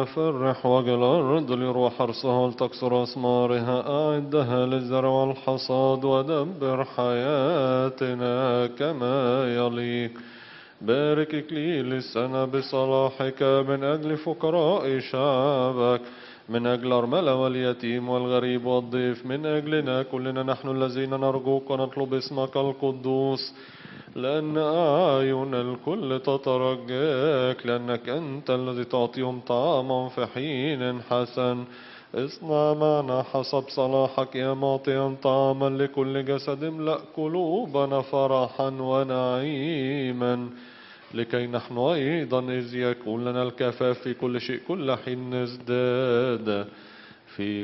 فرح وجه الأرض لروح حرثها ولتكسر أثمارها. أعدها للزرع والحصاد ودبر حياتنا كما يليق. بارك إكليل السنة بصلاحك من أجل فقراء شعبك، من أجل أرملة واليتيم والغريب والضيف، من أجلنا كلنا نحن الذين نرجوك ونطلب اسمك القدوس، لأن أعين الكل تترجاك، لأنك أنت الذي تعطيهم طعاما في حين حسن. اصنع معنا حسب صلاحك يا معطيا طعاما لكل جسد، املأ قلوبنا فرحا ونعيما، لكي نحن أيضا إذ يكون لنا الكفاف في كل شيء كل حين نزداد في